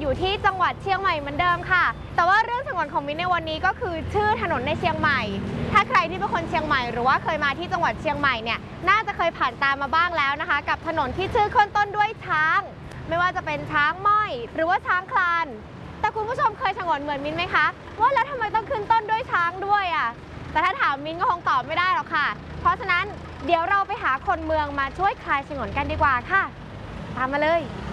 อยู่ที่จังหวัดเชียงใหม่เหมือนเดิมค่ะแต่ว่าเรื่องสงวนของมิ้นในวันนี้ก็คือชื่อถนนในเชียงใหม่ถ้าใครที่เป็นคนเชียงใหม่หรือว่าเคยมาที่จังหวัดเชียงใหม่เนี่ยน่าจะเคยผ่านตามมาบ้างแล้วนะคะกับถนนที่ชื่อขึ้นต้นด้วยช้างไม่ว่าจะเป็นช้างม้อยหรือว่าช้างคลานแต่คุณผู้ชมเคยฉงนเหมือนมิ้นไหมคะว่าแล้วทำไมต้องขึ้นต้นด้วยช้างด้วยแต่ถ้าถามมิ้นก็คงตอบไม่ได้หรอกค่ะเพราะฉะนั้นเดี๋ยวเราไปหาคนเมืองมาช่วยคลายฉงนกันดีกว่าค่ะตามมาเลย